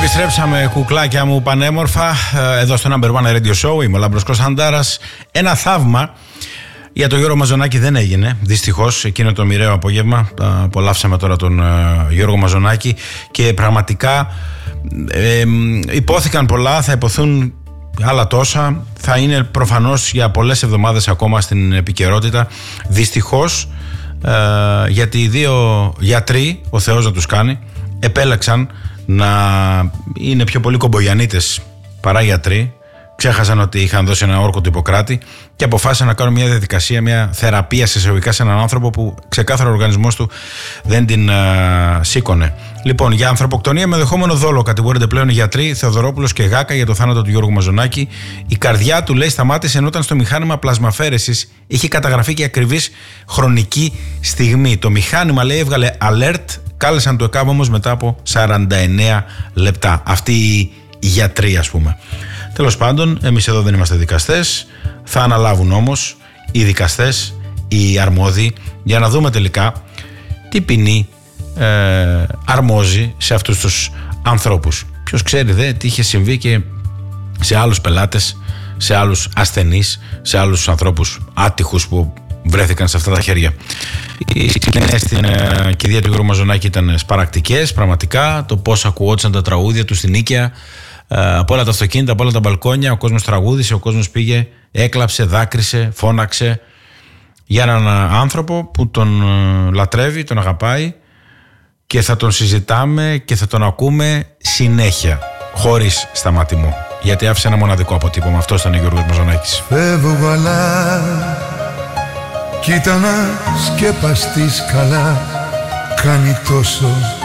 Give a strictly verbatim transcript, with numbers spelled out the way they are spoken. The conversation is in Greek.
Επιστρέψαμε, κουκλάκια μου πανέμορφα, εδώ στο Number One Radio Show. Είμαι ο Λάμπρος Κωνσταντάρας. Ένα θαύμα για τον Γιώργο Μαζονάκη δεν έγινε, δυστυχώς, εκείνο το μοιραίο απόγευμα. Απολαύσαμε τώρα τον Γιώργο Μαζονάκη και πραγματικά ε, υπόθηκαν πολλά, θα υποθούν άλλα τόσα. Θα είναι προφανώς για πολλές εβδομάδες ακόμα στην επικαιρότητα. Δυστυχώς, ε, γιατί οι δύο γιατροί, ο Θεός να τους κάνει, επέλεξαν να είναι πιο πολύ κομπογιανίτες παρά γιατροί. Ξέχασαν ότι είχαν δώσει ένα όρκο του Ιπποκράτη και αποφάσισαν να κάνουν μια διαδικασία, μια θεραπεία σε εισαγωγικά σε έναν άνθρωπο που ξεκάθαρα ο οργανισμός του δεν την α, σήκωνε. Λοιπόν, για ανθρωποκτονία με δεχόμενο δόλο κατηγορούνται πλέον οι γιατροί Θεοδωρόπουλος και Γάκα για το θάνατο του Γιώργου Μαζονάκη. Η καρδιά του, λέει, σταμάτησε ενώ ήταν στο μηχάνημα πλασμαφέρεσης είχε καταγραφεί και ακριβής χρονική στιγμή. Το μηχάνημα, λέει, έβγαλε alert, κάλεσαν το ΕΚΑΒ όμως μετά από σαράντα εννέα λεπτά. Αυτοί οι γιατροί, ας πούμε. Τέλος πάντων, εμείς εδώ δεν είμαστε δικαστές, θα αναλάβουν όμως οι δικαστές, οι αρμόδιοι, για να δούμε τελικά τι ποινή ε, αρμόζει σε αυτούς τους ανθρώπους. Ποιος ξέρει δε τι είχε συμβεί και σε άλλους πελάτες, σε άλλους ασθενείς, σε άλλους ανθρώπους άτυχους που βρέθηκαν σε αυτά τα χέρια. Οι σκηνές στην ε, κηδεία του Γιώργου Μαζονάκη ήταν σπαρακτικές, πραγματικά. Το πώς ακουγόντουσαν τα τραγούδια του στην Νίκαια, από όλα τα αυτοκίνητα, από όλα τα μπαλκόνια, ο κόσμος τραγούδισε, ο κόσμος πήγε, έκλαψε, δάκρυσε, φώναξε για έναν άνθρωπο που τον λατρεύει, τον αγαπάει και θα τον συζητάμε και θα τον ακούμε συνέχεια, χωρίς σταματημό, γιατί άφησε ένα μοναδικό αποτύπωμα. Αυτό ήταν ο Γιώργος Μαζονάκης. Φεύγω αλλά κοίτα να σκεπαστείς καλά, κάνει τόσο